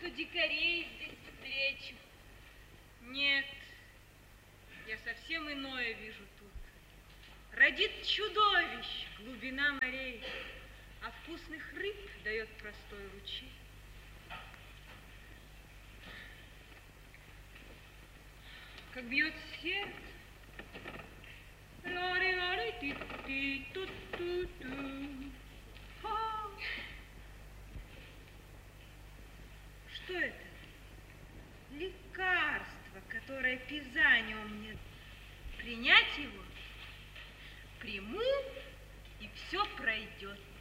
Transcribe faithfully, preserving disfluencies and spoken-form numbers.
что дикарей здесь встречу. Нет, я совсем иное вижу тут. Родит чудовищ глубина морей, а вкусных рыб дает простой ручей. Как бьет сердце, лори-лори-ти-ти-ту-ту-ту. Что это? Лекарство, которое Пизанио мне. Принять его? Приму, и все пройдет.